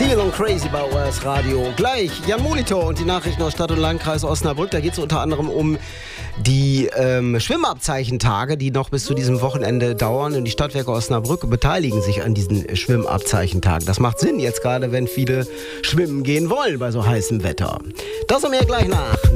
Feel und Crazy bei ORS Radio. Gleich Jan Molitor und die Nachrichten aus Stadt- und Landkreis Osnabrück. Da geht es unter anderem um die Schwimmabzeichentage, die noch bis zu diesem Wochenende dauern. Und die Stadtwerke Osnabrück beteiligen sich an diesen Schwimmabzeichentagen. Das macht Sinn jetzt gerade, wenn viele schwimmen gehen wollen bei so heißem Wetter. Das und mehr gleich nach.